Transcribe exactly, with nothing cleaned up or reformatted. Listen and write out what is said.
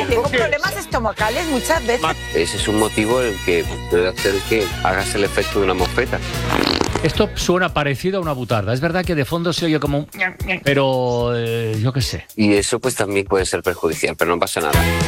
tengo problemas estomacales muchas veces. Ese es un motivo el que puede hacer que hagas el efecto de una mosqueta. Esto suena parecido a una butarda. Es verdad que de fondo se oye como un... Pero eh, yo qué sé. Y eso pues también puede ser perjudicial, pero no pasa nada.